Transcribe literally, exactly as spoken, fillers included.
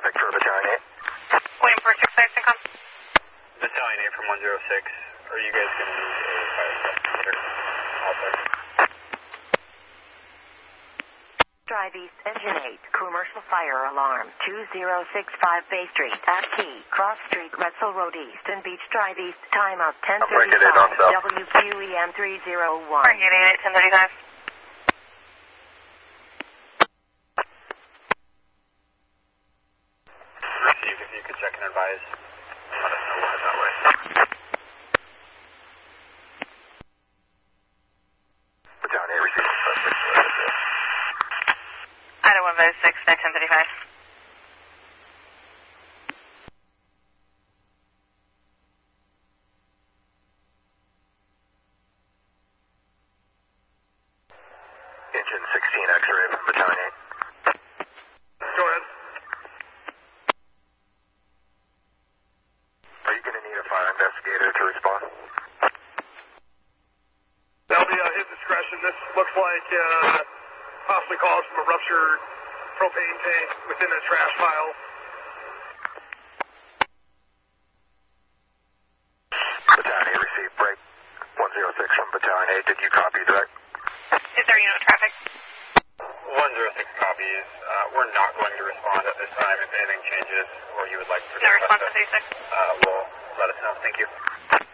traffic for Battalion eight. Waiting for six six income. Battalion eight from one zero six. Are you guys going to use a fire investigator? Also. Drive East, Engine eight, commercial fire alarm, two zero six five Bay Street, at Key, Cross Street, Retzel Road East, and Beach Drive East, time of ten thirty-five, W Q E M three zero one. Target eight, ten thirty-five. Receive, if you could check and advise, let us know what that way. Battalion eight, receive. Idaho one five six, ten thirty-five. Engine sixteen, X-ray from Battalion eight. Go ahead. Are you going to need a fire investigator to respond? That'll be at his discretion. This looks like uh, possibly caused from a ruptured propane tank within a trash pile. Battalion eight, receive break. one zero six from Battalion eight. Did you copy that? Is there unit traffic? one zero six copies. Uh, we're not going to respond at this time. If anything changes or you would like to No response to three six. uh, we'll let us know. Thank you.